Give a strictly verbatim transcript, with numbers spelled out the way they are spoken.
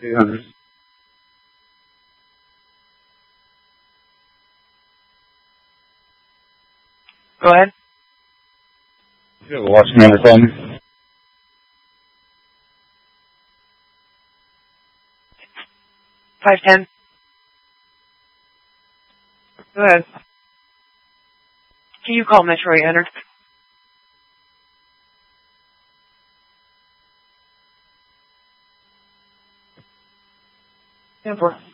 eight hundred. Go ahead. You have a watch number for me? five ten. Go ahead. Can you call Metro eight hundred? ten four.